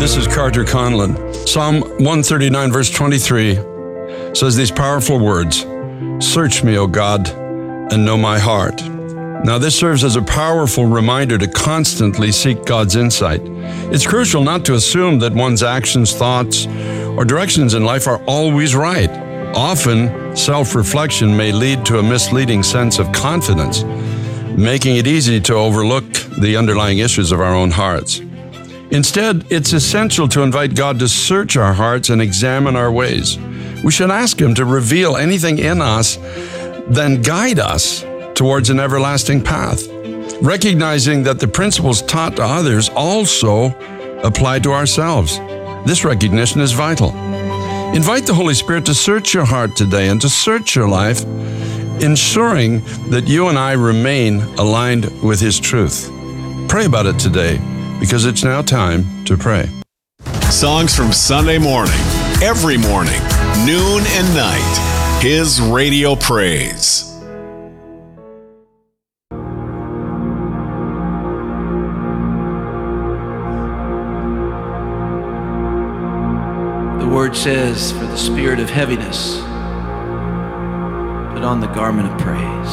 This is Carter Conlon. Psalm 139, verse 23 says these powerful words, "Search me, O God, and know my heart." Now, this serves as a powerful reminder to constantly seek God's insight. It's crucial not to assume that one's actions, thoughts, or directions in life are always right. Often, self-reflection may lead to a misleading sense of confidence, making it easy to overlook the underlying issues of our own hearts. Instead, it's essential to invite God to search our hearts and examine our ways. We should ask Him to reveal anything in us, then guide us towards an everlasting path, recognizing that the principles taught to others also apply to ourselves. This recognition is vital. Invite the Holy Spirit to search your heart today and to search your life, ensuring that you and I remain aligned with His truth. Pray about it today, because it's now time to pray. Songs from Sunday morning, every morning, noon and night. His Radio Praise. The word says, for the spirit of heaviness, put on the garment of praise.